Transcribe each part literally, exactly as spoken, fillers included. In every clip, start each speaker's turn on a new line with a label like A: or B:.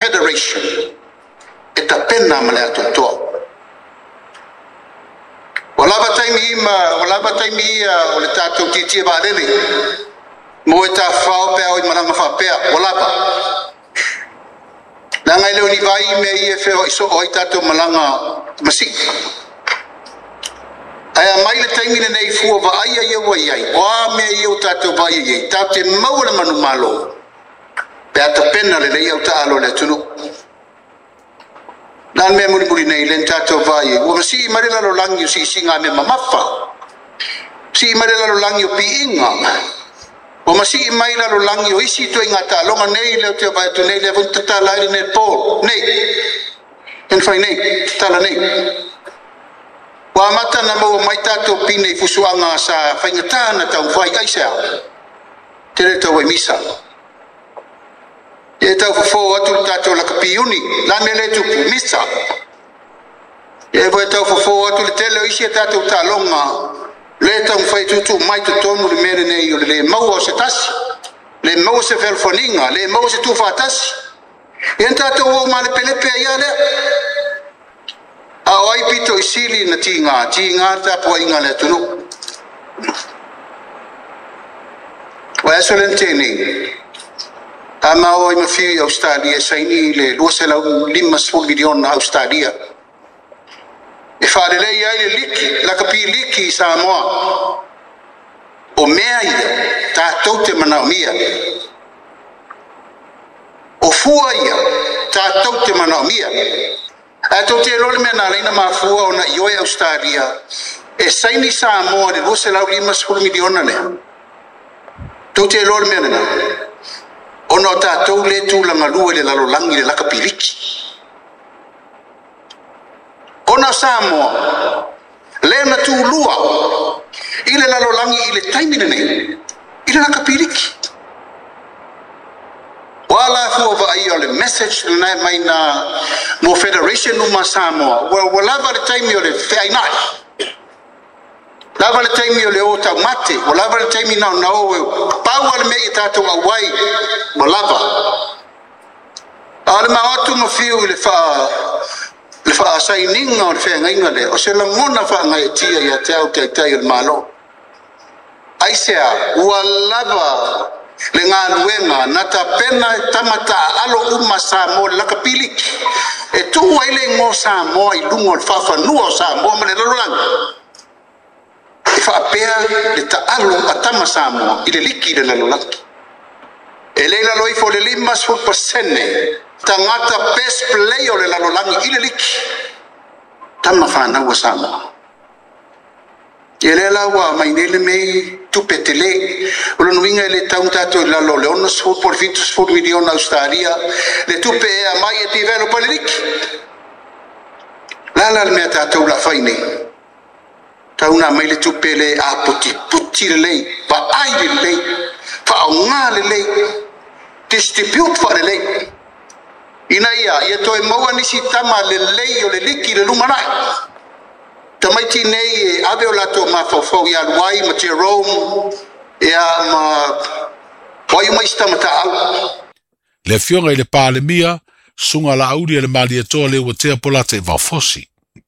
A: Federation e ta pena ma le atu toa. Wala ba taimi ima, wala ba taimi ia o le tātou titia ba lele. Mo e tā whao pēo i maranga whapea, wala ba. Nā ngai leo ni vai me i e wheo iso o i tātou malanga masi. Aia mai le taimi ne nei fua wa aia ia wa iai, wa me i o tātou wa iai, tā te maua manu malo. Pe ata pena le lei au ta alo le tunu. Nan me muri muri nei len tātou vai, wa masi i marila lo langi o si singa me mamafa. Si i marila lo langi o pi inga. Wa masi i maila lo langi o isi tu inga ta longa nei leo te vai tu nei le vunta ta lai nei pol. Nei. En fai nei, tala nei. Wa mata na mo mai tātou pine i fusuanga sa whaingatana tau vai aisea. Tere tau wai misa. E tau fofo atu tātou la kapiuni, la me le tupu misa. E vai tau fofo atu le tele o isi e tātou tā longa, le tau mwhai tutu mai tu tonu le mere nei o le maua o se tasi, le maua se felfoninga, le maua se tufa tasi. E tātou o ma le pelepe ia lea. A oai pito i sili na ti ngā, ti ngā tāpua inga le tunu. Wa eso len tēnei. A mao i mawhiu i Australia, saini le lua se lau lima sful milion na Australia. E whaarelei ai le liki, la kapi liki i Samoa. O mea ia, tātou te manau mia. O fua ia, tātou te manau mia. A tau te lole mea nā leina maa fua o na ioe Australia. E saini Samoa le lua se lau lima sful milion na lea. Tau te lole mea nā. Ono tātou le tūlanga lua le lalolangi le laka piliki. Ono Samoa, le na tū lua, i le lalolangi i le taimine nei, i le laka piliki. Wala fua wa ai o le message na mai na mo Federation numa Samoa, wa lava le taimi o le whainai. Lava le taimi o le o tau mate, o lava le taimi nao nao e paua le mei e tātou awai, mo lava. A le maotu ma fiu le wha, le wha asaininga o le whaingainga le, o se langona wha ngai e tia i a te au te aitai o le malo. Aisea, ua lava le ngā luenga, na ta pena e tamata alo uma Samoa le laka piliki. E tu waile ngō Samoa i lungo le whawhanua o Samoa ma le lorolanga. E whaapea le taalo a tama Samoa i le liki le lalolaki. E leila loi fo le lima sfut pasene tangata best play o le lalolangi i le liki. Tama whanau a Samoa. E leila wa mai nele mei tupe te le. Ula nuinga e le taun tato i lalo le ona sfut por fitu sfut miliona Australia. Le tupe e a mai e tivelo pa le liki. Lala le mea tato la whaine. Tauna mai le tupele a puti puti le lei, pa ai le lei, pa au ngā le lei, distribute fa le lei. Ina ia, ia toi maua nisi tama le lei o le liki le lumanai. Tamaiti nei e ave o lato ma fawfau i aluai, ma Jerome, e a ma wai mai stamata au.
B: Le fionga i le pāle mia, sunga la auri e le mali e toa le ua tea polata e vaufosi.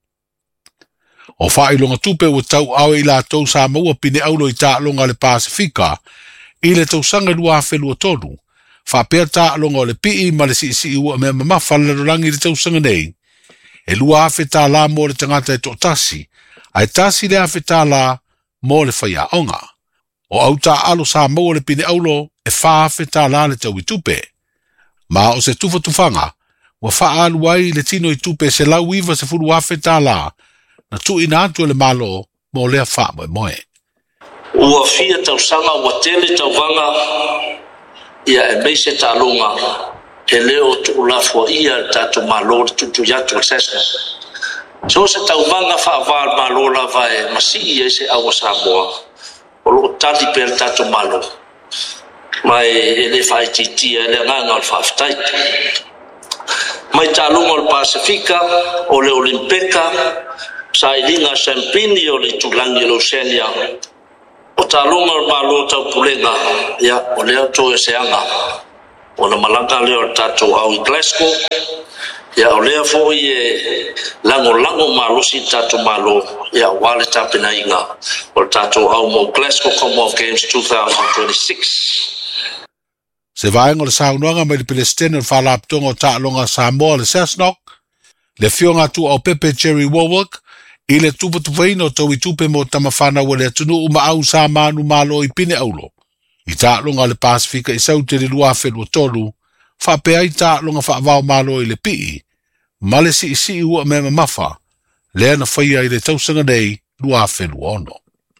B: O whae longa tupe ua tau awe i la tau sa maua pine aulo i ta longa le Pasifika, i le tau sanga lua whelua tonu, wha pēr ta longa o le pii ma le si si ua mea mamafa le rolangi le tau sanga nei, e lua awhi ta la mo le tangata e to tasi, ai tasi le awhi ta la mo le whaia onga. O au ta alo sa maua le pine aulo, e wha awhi ta la le tau i tupe. Ma o se tufa tufanga, ua wha alu ai le tino i tupe se lau iwa se furu awhi ta la, na tu ina atu le malo mo lea wha moe moe.
C: Ua fia tau sanga ua tele tau vanga ia e meise ta longa e leo tu ulafua ia tatu malo tutu yatu sesa. So se tau vanga wha aval malo la vai masi ia se awa Samoa o lo tali per tatu malo. Mai ele whai titia ele nganga al whaftai. Mai ta longa o Pasifika o le Olimpeka sa ilinga sempini o le tulangi lo senia o talonga o malo tau pulenga ya o leo to e seanga o na malanga leo tatou au i Glasgow ia o lea fo'i e lango-lango malosi tatou malo ia wale tapenaʻiga o le tatou au mo Glasgow Commonwealth Games twenty twenty-six.
B: Se vaenga le saunoanga mai le Palestine le whalaptonga o taʻaloga Samoa le Cessnock, le fionga tu au Pepe Jerry Warwick, i le tupa tupaina o tau i tupe mo tamawhana wa le atunu uma au sa manu malo i pine aulo. I taʻaloga le Pasifika i saute le lua whenua tolu, whapea i taʻaloga whaavao malo i le pii, ma le si isi ua me mamafa, le ana whaia i le tausanga nei lua whenua ono.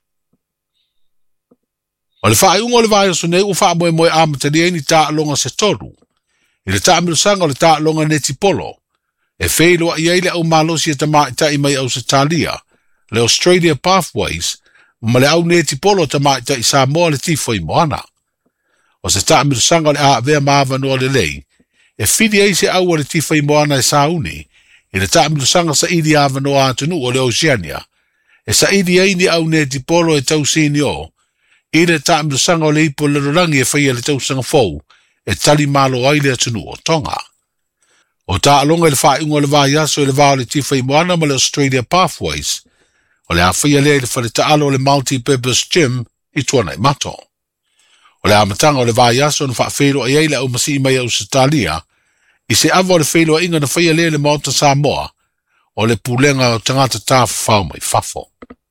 B: O le whaaiunga o le vai aso nei u wha moe moe amatani e ni taʻaloga se tolu. I le taʻamilusanga o le taʻaloga neti polo, e wheiloa i eile au malosi e tamaitai mai au se talia, le Australia Pathways, ma le au neti polo tamaitai Samoa le tifo i moana. O se taʻamilusanga o le a vea maavanoa le lei, e whiri ei se au o le tifo i moana e sauni, i le taʻamilusanga sa idi avanoa atunu o le Oceania, e sa idi ei ni au neti polo e tausini o, i le taʻamilusanga o le ipo le rolangi e whaia le tausanga fou, e tali malo ai le atunu o Tonga. O taʻaloga i le whaaiunga o le vaiaso i le vao le tifa i moana ma le Australia Pathways, o le a whaia lea i le whare taalo o le Multi-Purpose Gym i tuana i mato. O le amatanga o le vaiaso na whaafeiro ai eile au masi i mai au Satalia, i se ava o le whailo inga na whaia lea le Maota Samoa, o le pulenga o tangata tāwha whau mai whafo.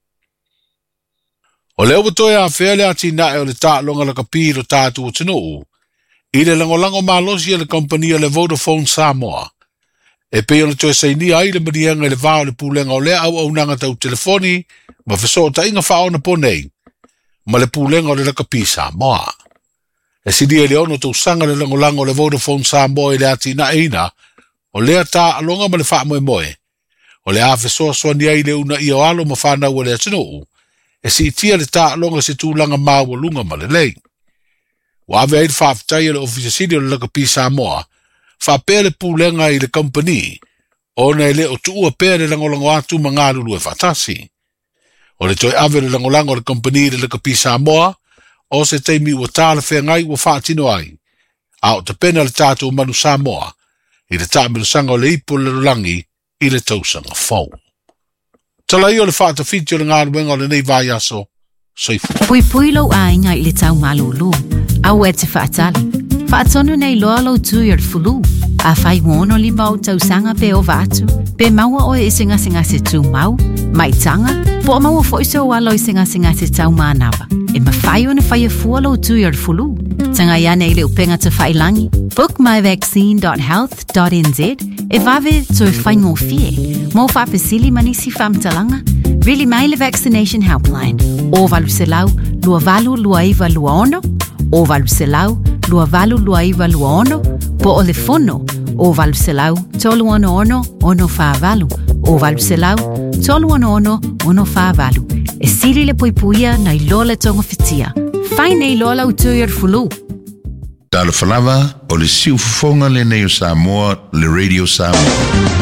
B: O leo watoe a whea lea tina e o le taʻaloga la kapi o tātu o tinuu, i le langolango malosi e le kompania le Vodafone Samoa, e pe o le toe sainia ai le marianga le vao le pulenga o lea au au nanga tau telefoni, ma wheso ta inga whaona po nei, ma le pulenga o le la kapi Samoa. E sidi e le ono tau sanga le langolango le Vodafone Samoa i le atina eina, o lea taʻaloga ma le wha moe moe, o le a wheso soani ai le una i o alo ma whanau o le atinuu, e si itia le taʻaloga se tūlanga māwalunga ma le lei. Wa ave ai le whaafitai e le ofisa sidi o le lakapi Samoa, whapea le pūlenga i le company, o na e le o tuua pea le langolango atu ma ngā lulu e whatasi. O le toi ave le langolango le company i le lakapi Samoa, o se teimi ua tāle whea ngai ua whaatino ai, a o te pena le tātou manu Samoa, i le tāmilusanga o le ipo le rolangi i le tausanga fau. Tala i o le whaata whiti o le ngā ruenga o le nei vai aso, seifu.
D: Pui pui lau ainga i le tau malulu, au e te whaatali. Whaatonu nei loa lau tui ar fulu, a whai wono li mau tau sanga pe o vatu, pe maua o e singa singa se tu mau, mai tanga, po o maua fo iso walo i singa singa se tau mānawa, e ma whai o na whai a fua lau tui ar fulu. Tanga ia nei le upenga te whailangi, book my vaccine dot health dot n z, e vave to e whai ngō fie, mō whapesili manisi whamtalanga, really mai le vaccination helpline, o valu se lau, lua valu lua iwa lua ono, o valu se lau, lua valu lua iwa lua ono, po o le fono, o valu se lau, tolu ono ono, ono wha valu, o valu se lau, tolu ono ono, ono wha valu, e siri le poipuia na i lola tonga fitia, whai nei lola utui ar fulu.
E: Tala whalawa o le siu fufonga le nei o Samoa, le Radio Samoa.